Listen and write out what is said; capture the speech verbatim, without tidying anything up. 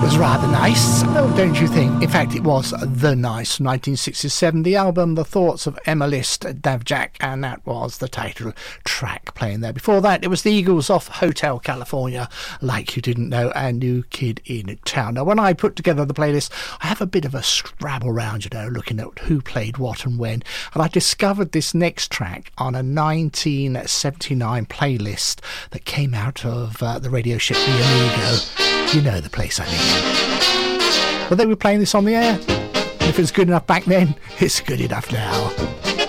was rather nice, oh, don't you think? In fact, it was The Nice from nineteen sixty-seven, the album The Thoughts of Emma List, Davjak, and that was the title track playing there. Before that, it was the Eagles off Hotel California, Like You Didn't Know, and New Kid in Town. Now, when I put together the playlist, I have a bit of a scrabble round, you know, looking at who played what and when, and I discovered this next track on a nineteen seventy-nine playlist that came out of uh, the radio ship The Amigo. You know the place I mean. But they were playing this on the air. If it's good enough back then, it's good enough now.